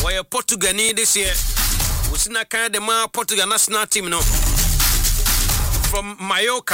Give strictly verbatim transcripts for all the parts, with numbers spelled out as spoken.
Oye Portugal this year. Usina kind of ma Portugal national team no. From Mallorca.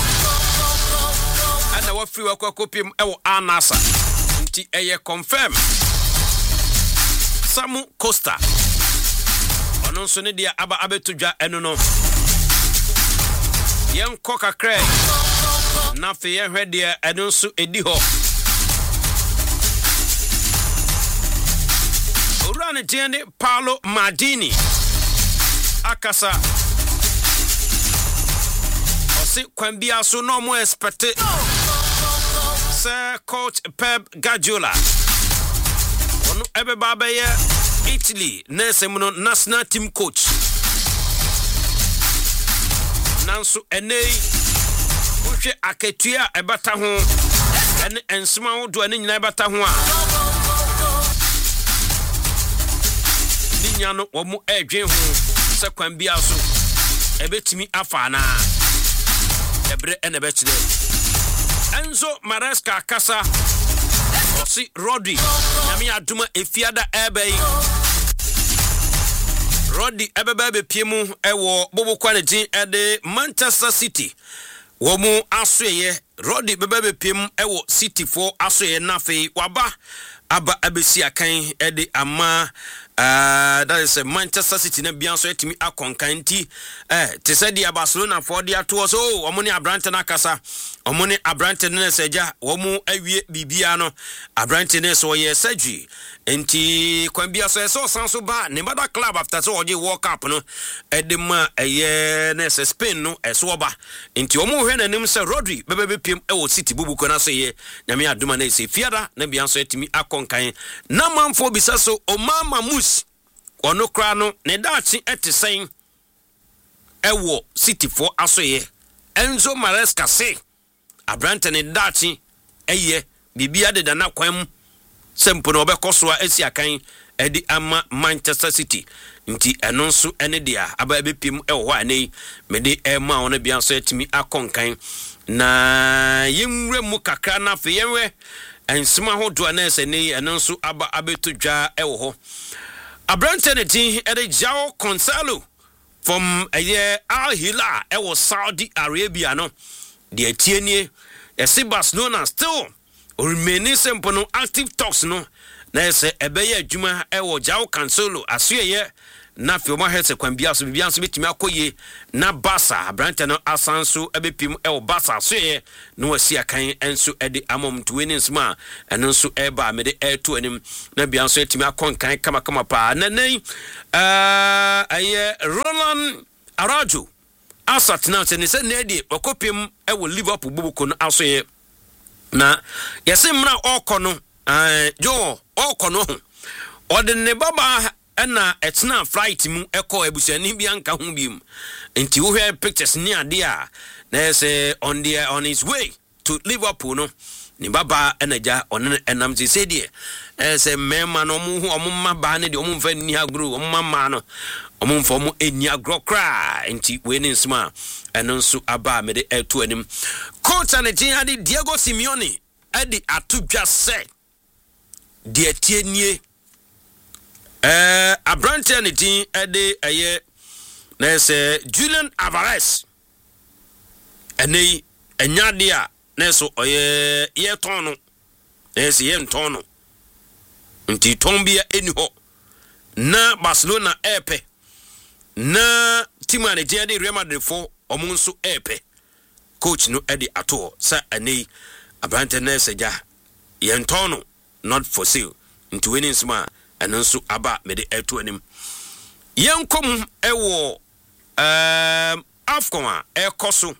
And our free work copium El Anasa. Nti eye confirm. Samu Costa. Ono so ne dia aba abetudwa eno no. Yen koka kre. Na fe ye hwe dia eno so edi ho. Urane tiende Paolo Maldini. Akasa. Osi kwambia so no mo expect. Sir Coach Pep Guardiola. Ono ebe baba ye Italy nese muno national team coach. Nanso enei uhwe aketua ebata ho ene ensema ho do ane nyina ebata ho a ninya no wo mu edwen ho se kwan bia so ebetimi afa na ebre ene bekire Enzo Maresca kasa osi Rodri nyame aduma efiada ebei Rodri ebeba be piemu ewo bobo kwality ede Manchester City wo mu asoye Rodri beba be piemu ewo City for asoye nafe waba aba abesi akan ede ama uh, that is a Manchester City na bianso etimi akonkanti eh te say dia Barcelona for dia to so omoni abrante na kasa omoni abrante na seja wo mu awie bibia no abrante na so ye surgery enti kwambia so so sanso ba ne bada club after so oje World Cup no edema eye na se Spain no eso ba enti omo hwe na nim se Rodri bebe be piem e wo City bubuko na so ye nyame aduma na se fiada na bianso etimi akonkan na manfo bisa so Omama Mus ono kra no ne dachi etesen ewo City for asoye Enzo Maresca se abrante ne dachi eye bibia de dana kwam sempo no obekosoa esi akan edi ama Manchester City nti eno nso ene dia aba ebepiem ewo ane mede ema ono bia so etimi akonkan na yemwe mu kakra na fe yenwe ensima ho do na ese ne eno nso aba abetudwa ewo ho abrante ne tin ede Joao Cancelo from a year Al Hilal ewo Saudi Arabia no de atienie ese Barcelona still remaining simple no active talks no na ese ebeye adwuma ewo Joao Cancelo asuye na fioma hetse kwambia so bibia so betimi akoye na Barca abrante no asanso ebepim ewo Barca asuye no wasi akan enso ede amom twenty nsma eno nso eba mede eto anim na bia so etimi akonkan kama kama pa na nei uh aye Roland Araujo asat na se ne se na de okopim ewo Liverpool bubuko no asoye na yesi mra okono eh jo okono ode ne baba na etna flight mu eko ebusuani bia nka ho biem enti wo hwe pictures ni ade a na say on the on his way to Liverpool no ni baba enaja on enam ti say die eh say mema no mu hu omma ba ne de omfa ni agro omma ma no omfa mu eni agro kra enti we ni nsma eno nso aba me de eto anim coach and ade Diego Simeone adi atudwa se de atienie eh abrante ne tin ade eye na se Julian Alvarez enei enyade a na so oye ye tono na se ye ntono nti tombia eni ho na Barcelona epe na team ane tin ade Real Madrid for omunso epe coach no ade ato sa enei abrante na se ja ye ntono not for sale nti winning sma enonso aba mede eto anim yenkom ewo um afcon ekoso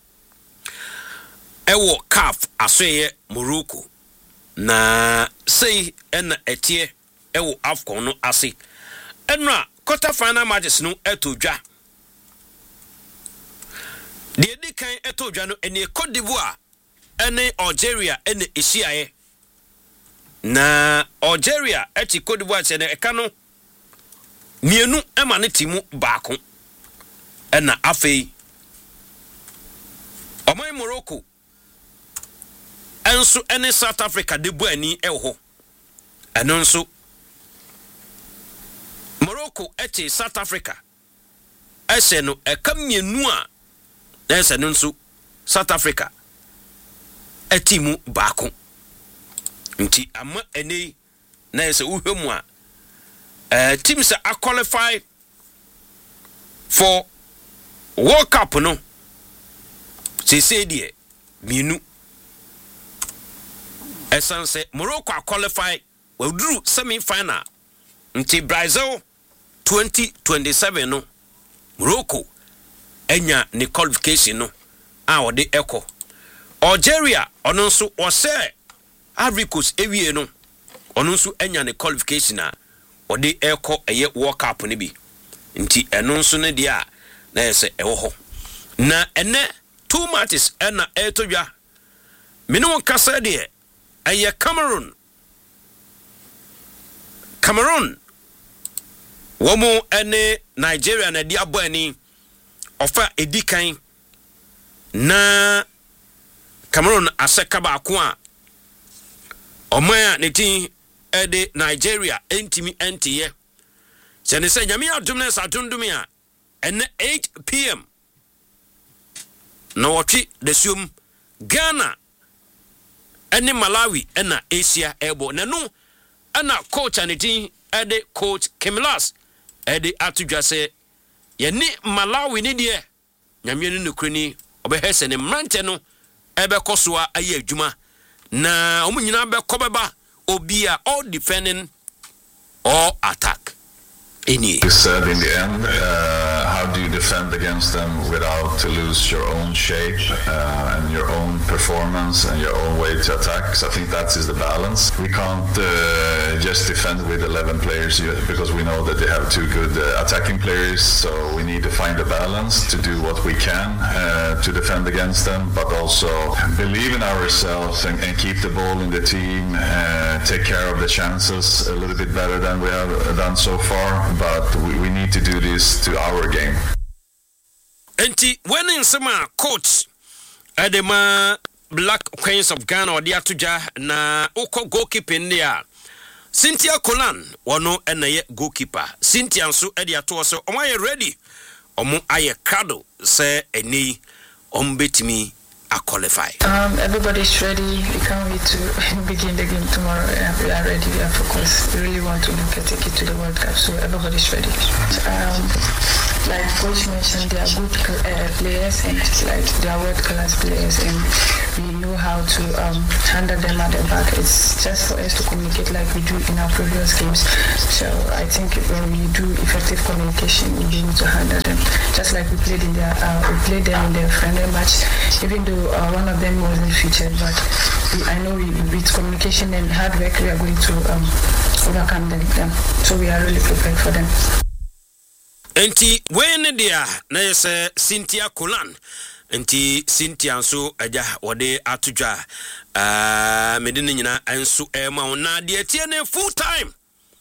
ewo C A F asoye Morocco na sei ena etie ewo afcon no ase enra quarter final matches no etodwa de dikan etodwa no ene Cote d'Ivoire ene Algeria ene Esiaye na Algeria eti Cote d'Ivoire se ne eka no mienu ema ne timu baako ena afei omai Morocco enso ene South Africa de buani eho eno nso Morocco ete South Africa ese no eka mienu a na ese no nso South Africa etimu baako nti ama ene na ese uhwemu a eh teams are qualify for World Cup no se se die mienu esanse Morocco qualify waduru semi final nti Brazil twenty twenty-seven no Morocco enya ne qualification no a wode eko Algeria ono nso ose Ivory Coast ewie no ono nso enya ne qualification a wode eko eye World Cup ne bi nti eno nso ne dia na yese ewo ho na ene two matches ena etodwa mene won kasa de eye Cameroon Cameroon womo ene Nigeria na dia boani ofa edikan na Cameroon aseka ba ko a omaya ne tin ede Nigeria entimi entiye sene se nyame adumne satundumi a ene eight p m no watchi de sum Ghana ene Malawi ena Asia ebo na no ana coach anitin ede coach Kemilas ede atudwa se ye ni Malawi ni de nyame ni nukrani obehese ne mrante no ebe kosoa aye adwuma na omunyina be kobeba obia all defending or attack any. You said in the end, uh, how do you defend against them without to lose your own shape uh, and your own performance and your own way to attack? So I think that is the balance. We can't uh, just defend with eleven players because we know that they have two good uh, attacking players. So we need to find a balance to do what we can uh, to defend against them, but also believe in ourselves and, and keep the ball in the team, uh, take care of the chances a little bit better than we have done so far. But we, we need to do this to our game. Enti when in summer coach Adema Black Queens of Ghana or the Atuja na uko goalkeeper there. Cynthia Colan wano enaye goalkeeper. Cynthia nso edi ato so omo aye ready. Omo aye crado say eni ombetimi a qualify. Um, everybody's ready. We can't wait to begin the game tomorrow. We are ready. We are focused. We really want to look at take it to the World Cup. So everybody's ready. Um, like Coach mentioned, they are good uh, players and like they are world class players, and we know how to um, handle them at the back. It's just for us to communicate like we do in our previous games. So I think when we do effective communication, we'll be able to handle them. Just like we played in the uh, we played them in the friendly match, even though uh, one of them wasn't featured, but we, I know we, with communication and hard work, we are going to um, overcome them, them. So we are really prepared for them. Enti when dia na yese Cynthia Colan enti Cynthia nso aja wode atudwa ah medine nyina enso e ma na de tie ne full time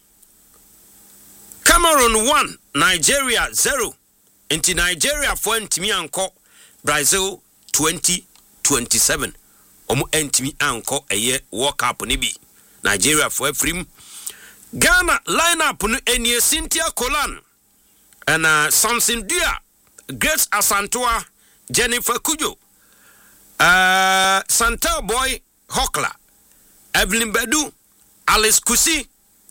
Cameroon one Nigeria zero enti Nigeria for ntimi anko Brazil twenty twenty-seven omo ntimi anko eye World Cup ni bi Nigeria for afrim Ghana lineup no enie Cynthia Colan and uh, Samson Dua, Grace Asantua, Jennifer Kujo, uh, Santa Boy Hokla, Evelyn Bedu, Alice Kusi,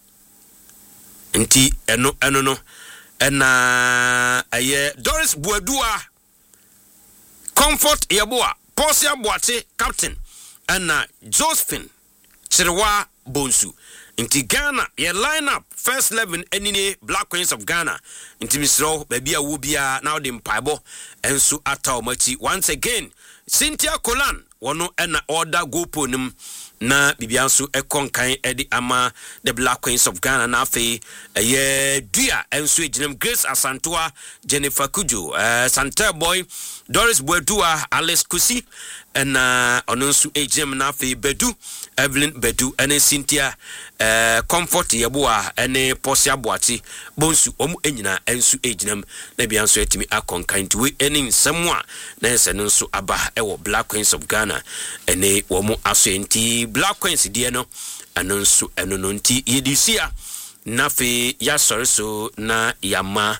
Nti eno eno no, and uh, aye Doris Buadua, Comfort Yaboa, Portia Boate, Captain, and uh, Josephine Chirwa Bonsu. Inti Ghana, ye line up first eleven enine Black Queens of Ghana. Inti misro baby a wubia now the mpaibo ensu ata omachi once again. Cynthia Colan wano ena order go ponum na bibiansu ekonkan edi ama the Black Queens of Ghana na fe ye Dua ensu ejinem Grace Asantua, Jennifer Kujo, uh, Santa Boy, Doris Buedua, Alice Kusi, and uh, onunsu ejinem na fe Bedu, Evelyn Bedu, and Cynthia uh, Comfort Yabua, and Portia Boati, Bonsu omu enyina ensu ejinem na biansu etimi akonkan tuwe enin semwa na ensu aba ewo Black Queens of Ghana ene womu aso enti Black Queens die no anonsu enononti yedisia nafi ya sorry so na yama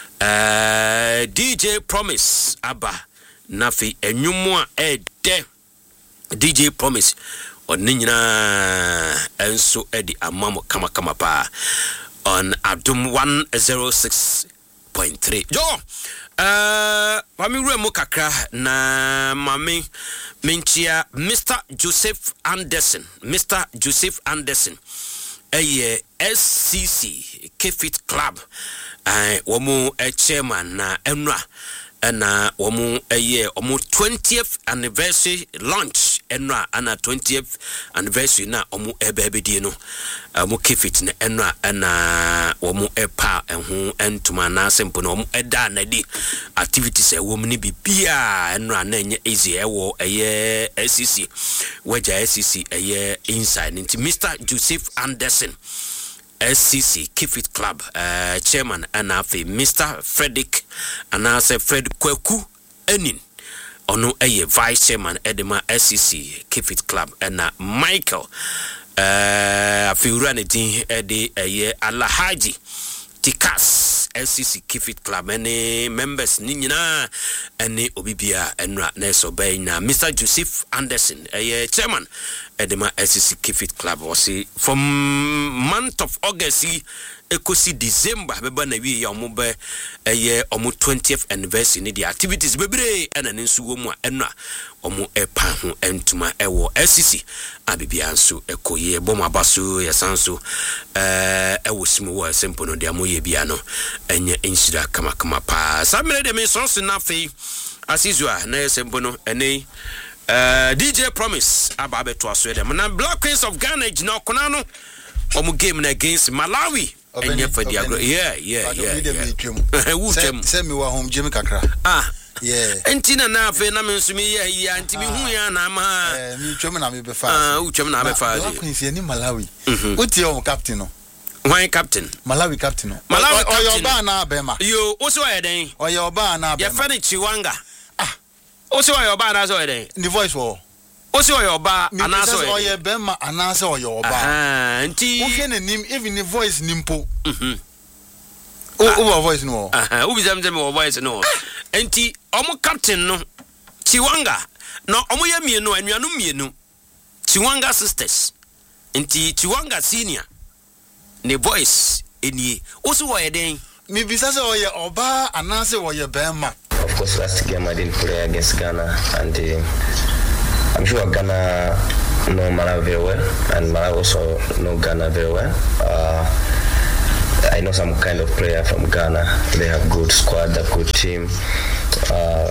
uh, D J Promise aba nafi enyumu a ede D J Promise oninyina enso edi amamo kama kama pa on Adum one oh six point three. Jo uh mami remo kakra na mami minchia Mister Joseph Anderson Mister Joseph Anderson eye S C C Kefit Club eh womu a chairman na enra na womu eye omu twentieth anniversary launch enra ana twentieth anniversary na omu ebebedi no omu Kefit na enra na womu epa ehu entuma na sempo na omu eda na di activities e womu ni bibia enra na enye easy ewo eye S C C weja S C C eye inside nti Mister Joseph Anderson S C C Kefit Club uh, chairman and afi Mister Frederick and I say Fred Kweku Enin ono eye vice chairman edema S C C Kefit Club and uh, Michael uh afi uraneti edi eye Alahaji Tikas S C C Kefit Club any members ni nyina ene obibia enra na so bay na Mister Joseph Anderson eye chairman edema S C C Kefit Club was from month of August ekosi December beba na wi ya omobe eye omo twentieth anniversary ni the activities bebre ena nsu wo mu enra omo epa ho entuma ewo S C C abibia nso ekoye bom abaso yesanso eh ewo simu wo sempo no de amoye bia no enye insira kama kama pa samere de me so na fe asizua na sempo no ene Uh, D J Promise ababe to aso dem na Black Queens of Ghana no kona no omu game na against Malawi enye for the agro yeah yeah yeah who came send me wa home Jimmy kakra ah yeah entina na afa na me nso me yeah yeah anti me hu ya na ma eh mi twem na me be fa ah who twem na be fa Black Queens ni Malawi uti o captain no why captain Malawi captain no Malawi captain oyo ba na bema yo o so ya den oyo ba na bema ya fa ni Chiwanga Osi oyo ba na so eden. The voice wo. Osi oyo ba anaso eden. Oyo bema anaso oyo ba. Ah, nti. O hwe nim even the voice nimpo. Mhm. O o voice no. Ah, o bi zam zam o voice no. Nti omo captain no Chiwanga no omo ye mienu anuanu mienu. Chiwanga sisters. Nti Chiwanga senior. Ne voice enie. Osi oyo eden. Mi bisa se oyo oba anaso oyo bema. Of course, last game I didn't play against Ghana, and uh, I'm sure Ghana know Malawi very well, and Malawi also know Ghana very well. Uh, I know some kind of player from Ghana. They have good squad, a good team. Uh,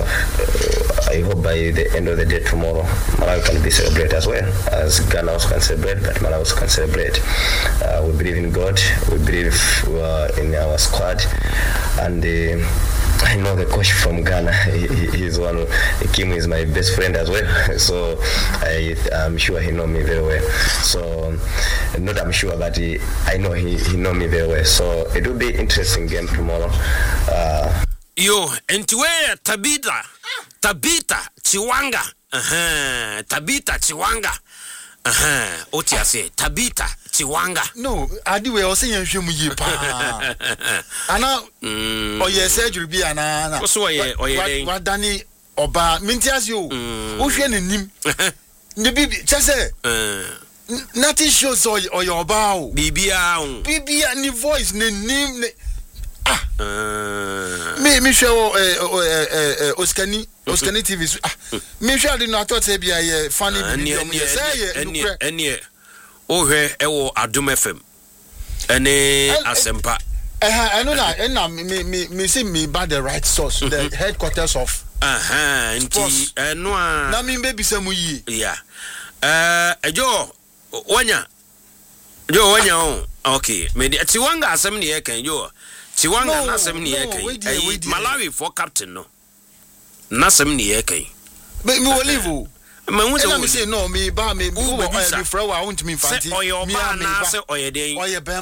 I hope by the end of the day tomorrow, Malawi can be celebrated as well, as Ghana also can celebrate, but Malawi also can celebrate. Uh, we believe in God, we believe uh, in our squad, and uh, I know the coach from Ghana. He, he's one. Of, Kim is my best friend as well. So I, I'm sure he know me very well. So not I'm sure, but he, I know he, he know me very well. So it will be interesting game tomorrow. Uh, Yo, entiwe Tabita, Tabita Chiwanga, uh-huh. Tabita Chiwanga, uh-huh. Otiase Tabita Chiwanga. No, adiwe o se yen hwemu yi pa. Ana oye surgery bi ana na. Oso oye oye wa dani oba mintiasi o. O hwe nenim. Ne bibi chese. Nothing shows oye oba o. Bibia o. Bibia ni voice ne nim ne ah. Me me hwe o eh Oskani Oskani T V ah. Me hwe ade no atot bia ye funny video me say ye nukre. Ene Ohe ewo Adum F M. Ene Asempa. Eh I know that and me me me see me by the right source, the headquarters of aha nti eno a na me be bisa mu yi. Yeah. Eh ejo wanya. Jo wanya o. Okay. Me di Chiwanga asem ne ye kan jo. Chiwanga na asem ne ye kan. Malawi for captain no. Na asem ne ye kan. Me me olive. Ma hu say me say no me ba me me be friend wa want me fanti. Me na say oyeden. Oye bema.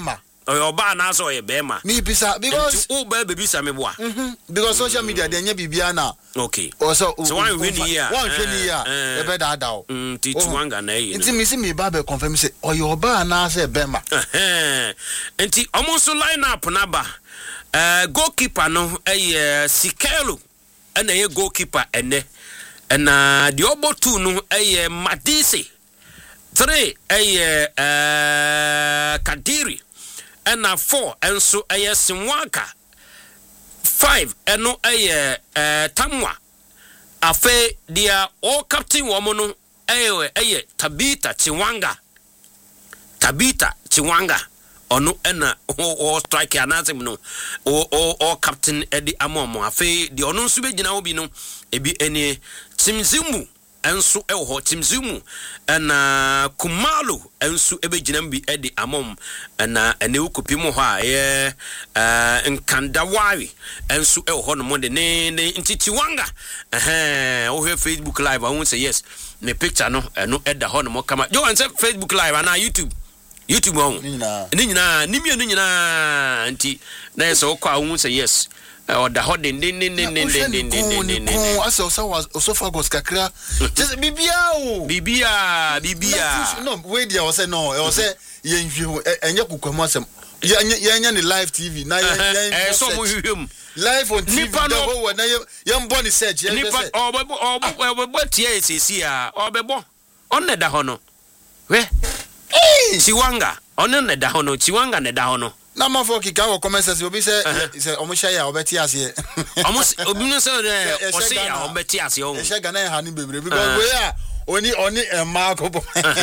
oyo ba na so ye be ma me bisa because o ba be bisa me boa mhm because social media dey nya bibia na okay also so one win here one win here e be da da o nti Chiwanga na yi nti me si me ba be confirm say oyo ba na say be ma eh nti omo so line up na ba eh goalkeeper no eh Sikelo ana ye goalkeeper ene na the obo two no eh Madisi three eh uh, Kadiri and uh, four and so eh Simwaka five and no eh uh, Tamwa afe dia all captain woman eh eh Tabita Chiwanga Tabita Chiwanga ono ena o strike anazem no o o o captain Eddie Amomo afe di ono nso be gina obi no ebi ene Timzimu enso e ho Timzimu na Kumalo enso ebe gina bi Eddie Amom na ene ukupi mo ho a ye Nkandawari enso e ho no mo de ne ne Chiwanga eh o he Facebook live I won't say yes me picture no eno eda ho no mo kama jo an say Facebook live na YouTube YouTube on ni nyina ni mienu nyina anti na yeso kwa hu say yes or the hodin din din din din din din din ko aso so esophagus kakra just bibia o bibia bibia no we dia o say no e o say yenhwe enye kukwamo asem yenya ni live T V na yen eh so mo hwem live on T V the whole one na yen born search yen nipa obebo obebo tie esisi a obebo on na da ho no we Chiwanga ono ne da hono Chiwanga ne da hono na mafo kika wo comments obi say say omo share ya obeti ase omo obi no say o say ya obeti ase o e she Ghana ha ni bebre because we are oni oni emma ko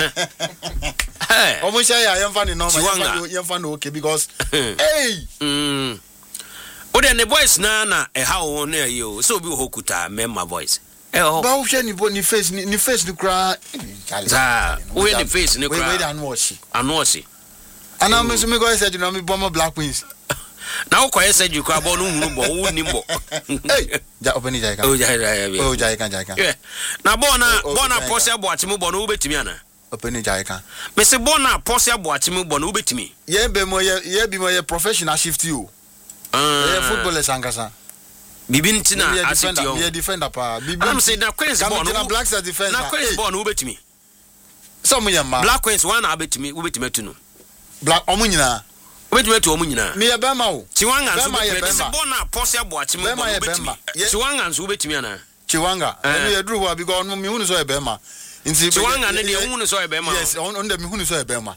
omo share ya yemfa ni normal yemfa no okay because hey mm o de ne voice na na e ha wo na yo so obi ho kuta member voice eh oh ba wo hwe ni bo ni face ni face ni kra za we ni face ni kra we we dan watch anwosi ana me so me go say you me bomb Black Queens na wo koye say you kra bo no hunu bo wo ni bo hey ja openi ja kan oh ja ja oh ja kan ja kan na bo na bo na pose bo atimi bo no wo betimi ana openi ja kan me se bo na pose bo atimi bo no wo betimi ye be mo ye ye bi mo ye professional shift you ah ye footballers ankasa Bibi ntina asiti yo. We defender pa. Bibi. I'm saying na Queens born. Na Black Stars defender. Na Queens born ubetimi. Some yama. Black Queens one abetimi ubetimi tu no. Black omunyina. Ubetimi tu omunyina. Me ya bema o. Chiwanga nso ubetimi. Born na posse abo atimi born ubetimi. Chiwanga nso ubetimi ana. Chiwanga. Me ya dru wa because me hunu so e bema. Nti Chiwanga ne de hunu so e bema. Yes, on de me hunu so e bema.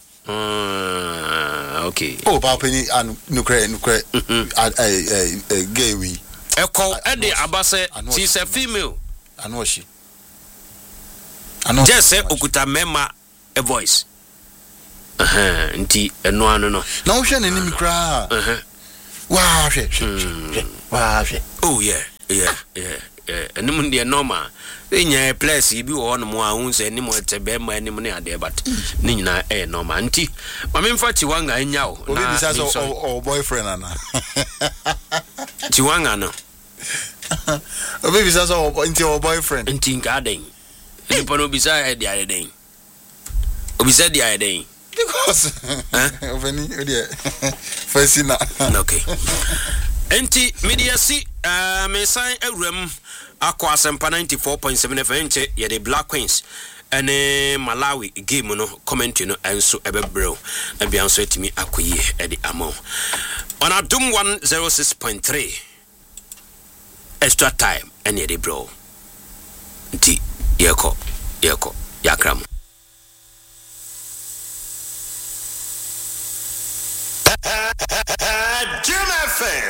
Ah, okay. Oh, pa penny and nukre nukre eh gay we. Eko ede abase she's a female anu she anu just say okuta mema a voice eh nti eno anu no na wo hwe nanim kra eh wa hwe wa hwe oh yeah yeah yeah eh enim ndi normal enya place bi wo no mo ahun se enim tebe ma enim ne ade but ni nyina eh normal nti ma memfa Chiwanga enya o na obi bisa so o boyfriend ana Chiwanga no obi bisa so nti o boyfriend nti ngaden ni pono bisa e dia den obi sa dia den because eh oveni odi fasina okay enti media si uh, me sign awram akwa Asempa ninety-four point seven F M che ye the Black Queens ene Malawi game no comment no enso ebebrew na bia nso etimi akoyi e di amo on Adum one oh six point three extra time ene the bro nti yeko yeko yakram Jim F M